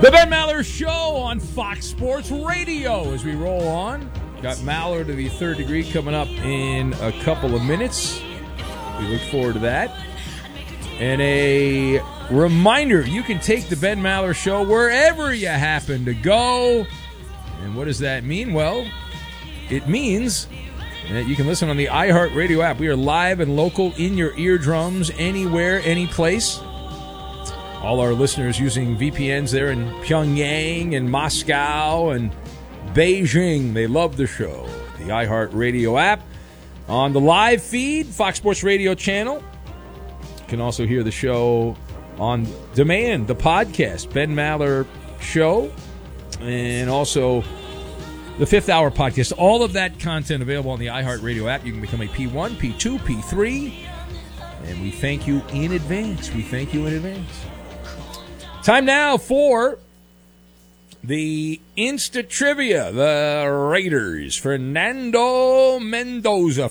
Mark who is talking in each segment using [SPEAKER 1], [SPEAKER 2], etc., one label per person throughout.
[SPEAKER 1] The Ben Maller Show on Fox Sports Radio as we roll on. Got Maller to the third degree coming up in a couple of minutes. We look forward to that. And a reminder, you can take the Ben Maller Show wherever you happen to go. And what does that mean? Well, it means that you can listen on the iHeartRadio app. We are live and local in your eardrums, anywhere, any place. All our listeners using VPNs there in Pyongyang and Moscow and Beijing, they love the show. The iHeartRadio app. On the live feed, Fox Sports Radio channel. You can also hear the show on demand, the podcast, Ben Maller Show, and also the Fifth Hour podcast. All of that content available on the iHeartRadio app. You can become a P1, P2, P3, and we thank you in advance. We thank you in advance. Time now for the Insta Trivia. The Raiders, Fernando Mendoza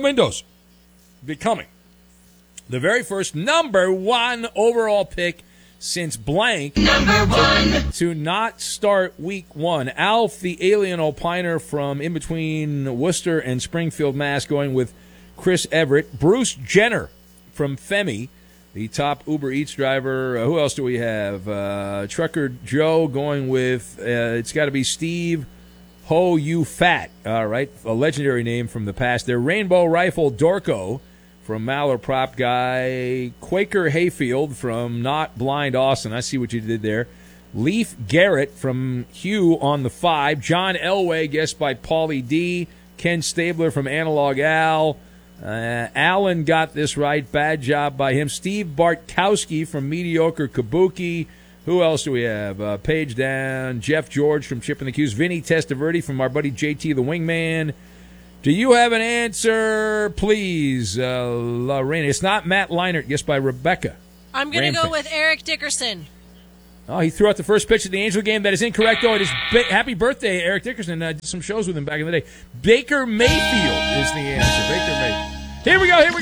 [SPEAKER 1] becoming the very first number one overall pick since blank to not start week one. Alf, the alien opiner from in between Worcester and Springfield, Mass., going with Chris Everett. Bruce Jenner from Femi, the top Uber Eats driver. Who else do we have? Trucker Joe going with, it's got to be Steve Ho You Fat. All right, a legendary name from the past there. Rainbow Rifle Dorco from Maller Prop Guy. Quaker Hayfield from Not Blind Austin. I see what you did there. Leaf Garrett from Hugh on the 5. John Elway, guessed by Paulie D. Ken Stabler from Analog Al. Alan got this right. Bad job by him. Steve Bartkowski from Mediocre Kabuki. Who else do we have? Page down. Jeff George from Chip and the Q's. Vinny Testaverde from our buddy JT the Wingman. Do you have an answer, please, Lorena? It's not Matt Leinart, guessed by Rebecca.
[SPEAKER 2] I'm going to go with Eric Dickerson.
[SPEAKER 1] Oh, he threw out the first pitch of the Angel game. That is incorrect, though. It is happy birthday, Eric Dickerson. I did some shows with him back in the day. Baker Mayfield is the answer. Baker Mayfield. Here we go.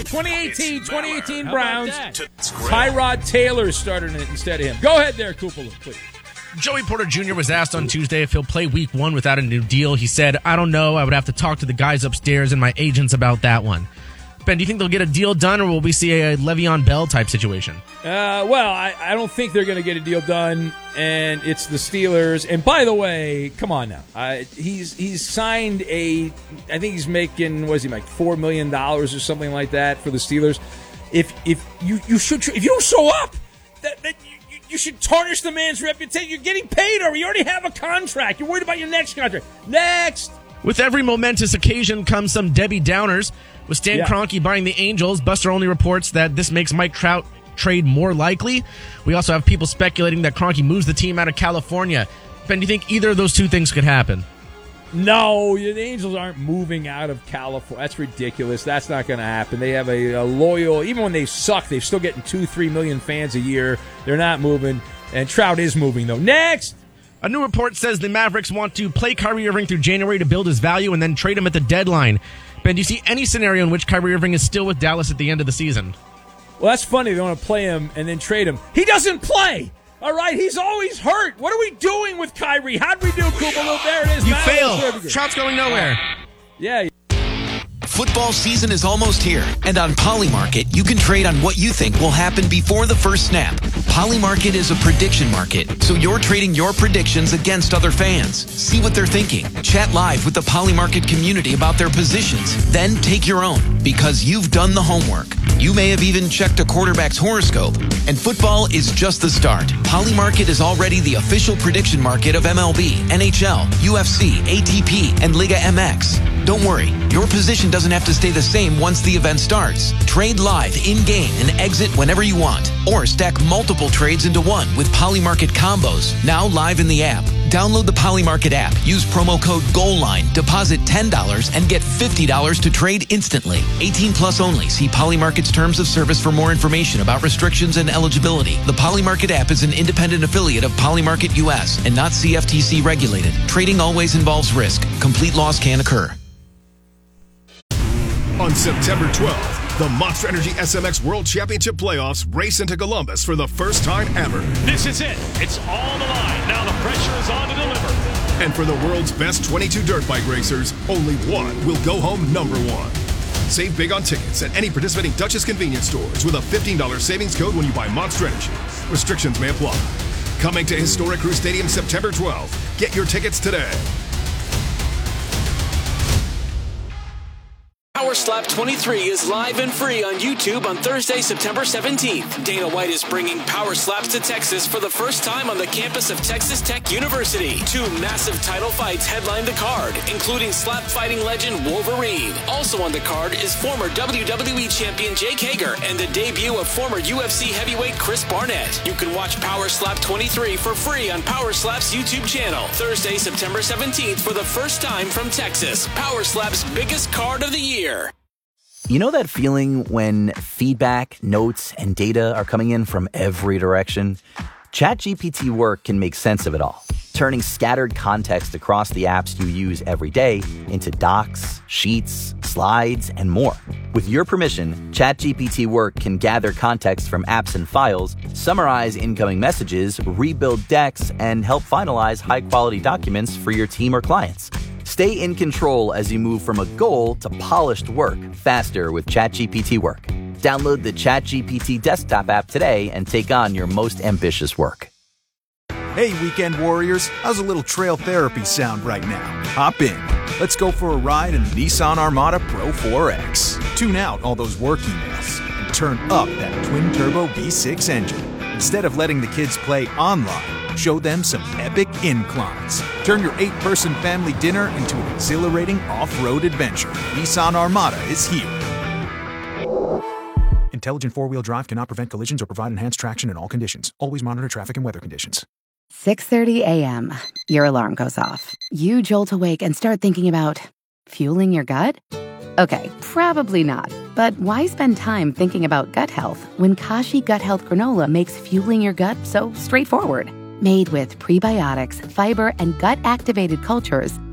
[SPEAKER 1] 2018 Browns. Tyrod Taylor started it instead of him. Go ahead there, Kupala, please.
[SPEAKER 3] Joey Porter Jr. was asked on Tuesday if he'll play week one without a new deal. He said, I don't know. I would have to talk to the guys upstairs and my agents about that one. Ben, do you think they'll get a deal done, or will we see a Le'Veon Bell type situation?
[SPEAKER 1] Well, I don't think they're going to get a deal done, and it's the Steelers. And by the way, come on now, he's signed I think he's making, what is he, like $4 million or something like that for the Steelers. If you don't show up, you should tarnish the man's reputation. You're getting paid already. You already have a contract. You're worried about your next contract. Next.
[SPEAKER 3] With every momentous occasion comes some Debbie Downers. With Stan Kroenke buying the Angels, Buster Olney reports that this makes Mike Trout trade more likely. We also have people speculating that Kroenke moves the team out of California. Ben, do you think either of those two things could happen?
[SPEAKER 1] No, the Angels aren't moving out of California. That's ridiculous. That's not going to happen. They have a loyal, even when they suck, they're still getting 2-3 million fans a year. They're not moving, and Trout is moving, though. Next!
[SPEAKER 3] A new report says the Mavericks want to play Kyrie Irving through January to build his value and then trade him at the deadline. Ben, do you see any scenario in which Kyrie Irving is still with Dallas at the end of the season?
[SPEAKER 1] Well, that's funny. They want to play him and then trade him. He doesn't play! All right, he's always hurt. What are we doing with Kyrie? How'd we do, Kupalo? There it is.
[SPEAKER 3] You failed. Trout's going nowhere.
[SPEAKER 1] Yeah.
[SPEAKER 4] Football season is almost here, and on Polymarket, you can trade on what you think will happen before the first snap. Polymarket is a prediction market, so you're trading your predictions against other fans. See what they're thinking. Chat live with the Polymarket community about their positions. Then take your own, because you've done the homework. You may have even checked a quarterback's horoscope, and football is just the start. Polymarket is already the official prediction market of MLB, NHL, UFC, ATP, and Liga MX. Don't worry, your position doesn't have to stay the same once the event starts. Trade live, in-game, and exit whenever you want. Or stack multiple trades into one with Polymarket combos, now live in the app. Download the Polymarket app, use promo code GOALLINE, deposit $10, and get $50 to trade instantly. 18 plus only. See Polymarket's terms of service for more information about restrictions and eligibility. The Polymarket app is an independent affiliate of Polymarket US and not CFTC regulated. Trading always involves risk. Complete loss can occur.
[SPEAKER 5] On September 12th, The Monster Energy SMX World Championship Playoffs race into Columbus for the first time ever.
[SPEAKER 6] This is it. It's all on the line. Now the pressure is on to deliver.
[SPEAKER 5] And for the world's best 22 dirt bike racers, only one will go home number one. Save big on tickets at any participating Dutchess convenience stores with a $15 savings code when you buy Monster Energy. Restrictions may apply. Coming to Historic Crew Stadium September 12th. Get your tickets today.
[SPEAKER 7] Power Slap 23 is live and free on YouTube on Thursday, September 17th. Dana White is bringing Power Slaps to Texas for the first time on the campus of Texas Tech University. 2 massive title fights headline the card, including slap fighting legend Wolverine. Also on the card is former WWE champion Jake Hager and the debut of former UFC heavyweight Chris Barnett. You can watch Power Slap 23 for free on Power Slap's YouTube channel. Thursday, September 17th for the first time from Texas. Power Slap's biggest card of the year.
[SPEAKER 8] You know that feeling when feedback, notes, and data are coming in from every direction? ChatGPT Work can make sense of it all, turning scattered context across the apps you use every day into docs, sheets, slides, and more. With your permission, ChatGPT Work can gather context from apps and files, summarize incoming messages, rebuild decks, and help finalize high-quality documents for your team or clients. Stay in control as you move from a goal to polished work faster with ChatGPT Work. Download the ChatGPT desktop app today and take on your most ambitious work.
[SPEAKER 9] Hey, weekend warriors, how's a little trail therapy sound right now? Hop in. Let's go for a ride in the Nissan Armada Pro 4X. Tune out all those work emails and turn up that twin-turbo V6 engine. Instead of letting the kids play online, show them some epic inclines. Turn your 8-person family dinner into an exhilarating off-road adventure. Nissan Armada is here. Intelligent four-wheel drive cannot prevent collisions or provide enhanced traction in all conditions. Always monitor traffic and weather conditions.
[SPEAKER 10] 6:30 a.m. Your alarm goes off. You jolt awake and start thinking about fueling your gut? Okay, probably not. But why spend time thinking about gut health when Kashi Gut Health Granola makes fueling your gut so straightforward? Made with prebiotics, fiber, and gut-activated cultures,